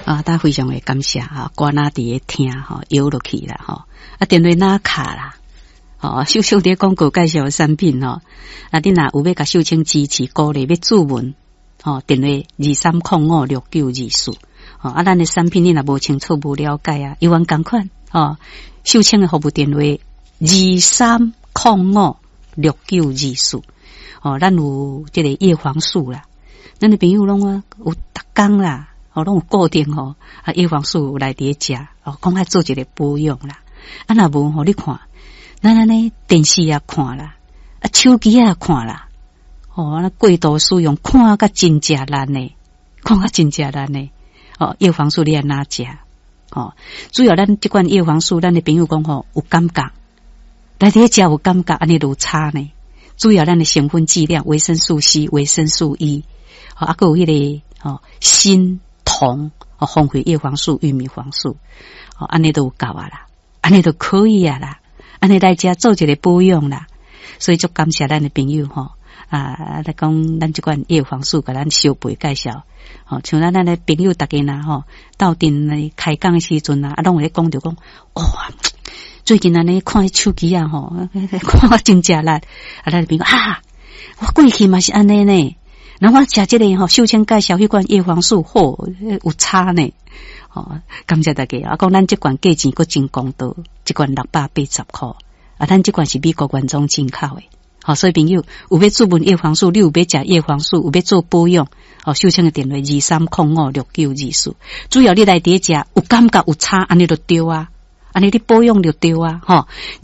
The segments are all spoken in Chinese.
啊，大家非常的感谢哈，歌哪伫咧听哈，摇落去啦哈，啊，电话哪卡啦，哦，秀清伫广告介绍的产品哦，啊，你若有要甲秀清支持鼓励要注文，哦，电话23056924，哦，啊，咱的产品你若无清楚无了解啊，有缘共款哦，秀清的服务电话23056924，哦，咱有这个叶黄素啦，咱的朋友拢啊有逐工啦。哦，拢有固定吼，啊，叶黄素来伫食，哦，讲爱做一个保养啦。啊，若无吼，你看，咱安尼电视也看啦，啊，手机也看啦，哦，那过度使用，看甲真正难呢，看甲真正难呢。哦，叶黄素你安哪食？哦，主要咱这款叶黄素，咱的朋友讲吼有感觉，来伫食有感觉，安尼有差呢。主要咱的成分剂量，维生素 C、维生素 E， 哦，啊，有迄个哦锌。红哦，红回叶黄素、玉米黄素，哦，安尼都有够啊啦，安尼都可以啊啦，安尼大家做一个保养啦，所以就感谢咱的朋友吼啊，来讲咱这款叶黄素，给咱小辈介绍，哦，像咱的朋友大家呐吼，到店来开讲的时阵啊，拢会讲着讲，哇，最近安尼看手机啊吼，看真正力，啊，咱的朋友啊，我过去嘛是安尼呢。然后我食这个吼，秀清介绍迄款叶黄素，吼有差呢。哦，感谢大家。啊，讲咱这款价钱佫真公道，一罐680块。啊，咱这款是美国原装进口的。好，所以朋友有要注文叶黄素，你有要食叶黄素，有要做保养，哦，秀清的电话23056924。主要你来伫食，有感觉有差，安尼就对啊。安尼你保养就对啊。吼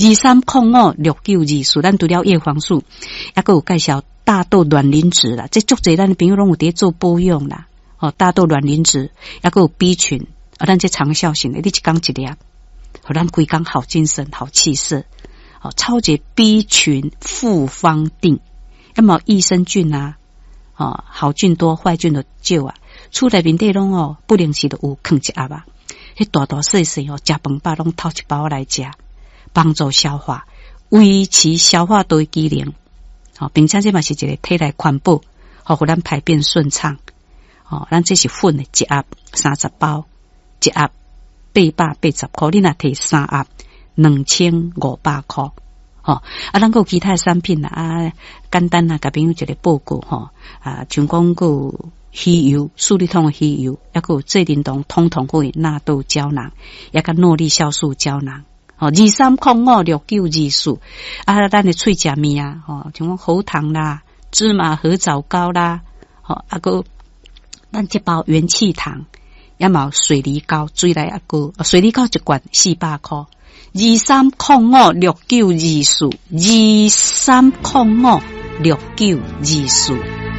，23056924，咱除了叶黄素，还佫有介绍。大豆卵磷脂啦，这足侪咱的朋友拢有伫做保养啦。哦，大豆卵磷脂，还佫有 B 群，啊，咱这长效型的，你一工一粒，互咱规工好精神、好气色。哦，超级 B 群复方定，要么益生菌啊，哦，好菌多，坏菌的少啊。厝内面底拢哦，不零时都有放一盒啊。迄大大细细哦，食饭饱拢偷一包来食，帮助消化，维持消化道机能。哦，并且这嘛是一个体内环保，好互咱排便顺畅。哦，咱这是粉的一盒30包，一盒880块，你若摕3盒2500块。哦，啊，咱还有其他的产品啦，啊，简单啊，甲朋友一个报告吼，啊，像讲有鱼油、素利通的鱼油，还有最叮当通通会纳豆胶囊，也甲诺丽酵素胶囊。哦，23056924，啊，咱的脆食面啊，哦，像讲喉糖啦、芝麻合枣糕啦，哦，啊个咱这包元气糖，也嘛水梨膏，水来啊个水梨膏一罐400块，23056924，23056924。